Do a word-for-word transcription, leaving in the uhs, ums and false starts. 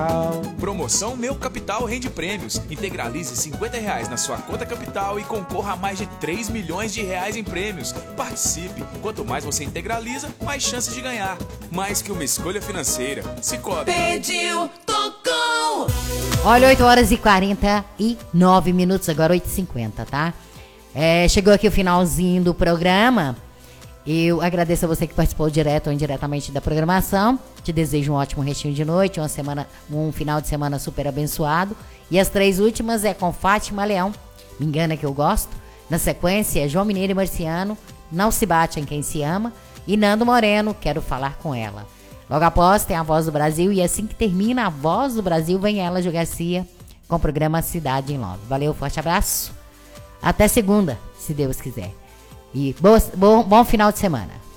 Promoção Meu Capital Rende Prêmios. Integralize cinquenta reais na sua conta capital e concorra a mais de três milhões de reais em prêmios. Participe. Quanto mais você integraliza, mais chances de ganhar. Mais que uma escolha financeira. Cicobi. Pediu, tocou. Olha, oito horas e quarenta e nove minutos, agora oito e cinquenta, tá? É, chegou aqui o finalzinho do programa. Eu agradeço a você que participou direto ou indiretamente da programação. Te desejo um ótimo restinho de noite, uma semana, um final de semana super abençoado. E as três últimas é com Fátima Leão, Me Engana Que Eu Gosto. Na sequência, João Mineiro e Marciano, Não Se Bate em Quem Se Ama. E Nando Moreno, Quero Falar Com Ela. Logo após tem a Voz do Brasil. E assim que termina a Voz do Brasil, vem ela, Ju Garcia, com o programa Cidade em Love. Valeu, forte abraço. Até segunda, se Deus quiser. E boa, bom, bom final de semana.